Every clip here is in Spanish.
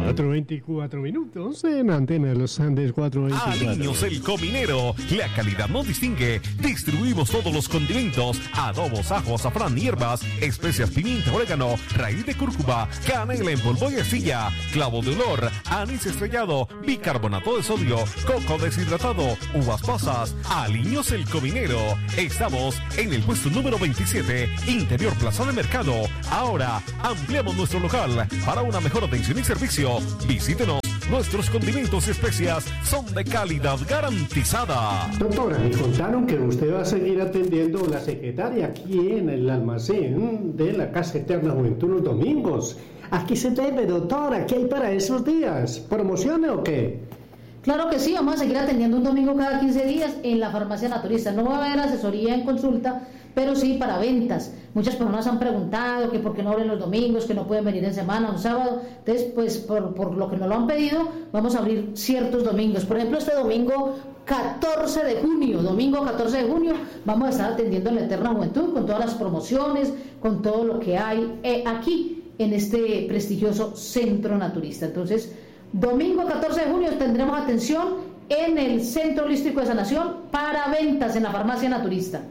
4:24 en Antena de los Andes 4:24. Aliños El Cominero, la calidad nos distingue. Distribuimos todos los condimentos, adobos, ajo, azafrán, hierbas, especias, pimienta, orégano, raíz de cúrcuma, canela en polvo y astilla, clavo de olor, anís estrellado, bicarbonato de sodio, coco deshidratado, uvas pasas. Aliños El Cominero. Estamos en el puesto número 27, Interior Plaza de Mercado. Ahora ampliamos nuestro local para una mejor atención y servicio. Visítenos. Nuestros condimentos y especias son de calidad garantizada. Doctora, me contaron que usted va a seguir atendiendo la secretaria aquí en el almacén de la Casa Eterna Juventud los domingos. Aquí se debe, doctora. ¿Qué hay para esos días? ¿Promociones o qué? Claro que sí, vamos a seguir atendiendo un domingo cada 15 días en la farmacia naturista. No va a haber asesoría en consulta, pero sí para ventas. Muchas personas han preguntado que por qué no abren los domingos, que no pueden venir en semana, un sábado. Entonces, pues por lo que nos lo han pedido, vamos a abrir ciertos domingos. Por ejemplo, este domingo 14 de junio, vamos a estar atendiendo en la Eterna Juventud con todas las promociones, con todo lo que hay aquí en este prestigioso centro naturista. Entonces, domingo 14 de junio tendremos atención en el Centro Holístico de Sanación para ventas en la farmacia naturista.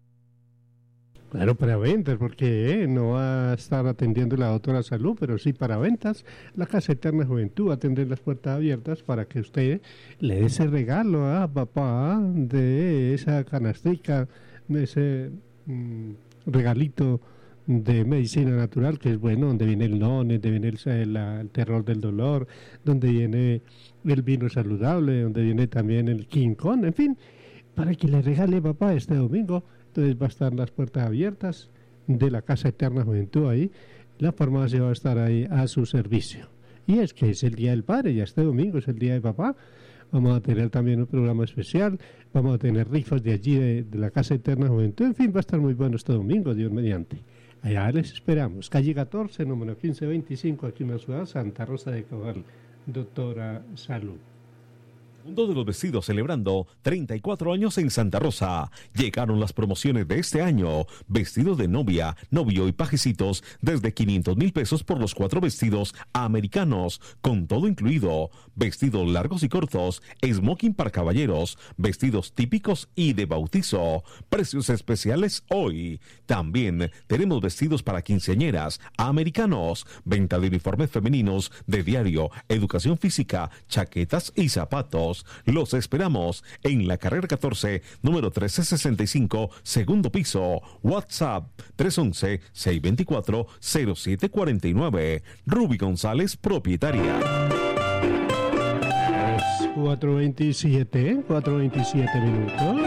Claro, para ventas, porque no va a estar atendiendo la doctora Salud, pero sí para ventas. La Casa Eterna Juventud va a tener las puertas abiertas para que usted le dé ese regalo a papá de esa canastica, de ese regalito de medicina natural, que es bueno, donde viene el non, donde viene el terror del dolor, donde viene el vino saludable, donde viene también el King Kong, en fin, para que le regale papá este domingo. Entonces va a estar las puertas abiertas de la Casa Eterna Juventud ahí, la farmacia va a estar ahí a su servicio. Y es que es el Día del Padre, ya este domingo es el Día de Papá. Vamos a tener también un programa especial, vamos a tener rifas de allí de la Casa Eterna Juventud, en fin, va a estar muy bueno este domingo, Dios mediante. Allá les esperamos, calle 14, número 1525, aquí en la ciudad Santa Rosa de Cabal, doctora Salud. Mundo de los Vestidos celebrando 34 años en Santa Rosa. Llegaron las promociones de este año. Vestidos de novia, novio y pajecitos desde 500,000 pesos por los 4 vestidos americanos, con todo incluido. Vestidos largos y cortos, smoking para caballeros, vestidos típicos y de bautizo. Precios especiales hoy. También tenemos vestidos para quinceañeras americanos. Venta de uniformes femeninos de diario, educación física, chaquetas y zapatos. Los esperamos en la carrera 14, número 1365, segundo piso. WhatsApp 311-624-0749. Ruby González, propietaria. 4:27 minutos.